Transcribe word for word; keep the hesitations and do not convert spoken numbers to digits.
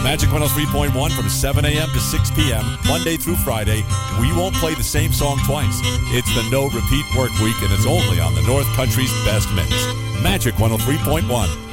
Magic one oh three point one from seven a.m. to six p.m., Monday through Friday. We won't play the same song twice. It's the No Repeat Work Week, and it's only on the North Country's best mix. Magic one oh three point one.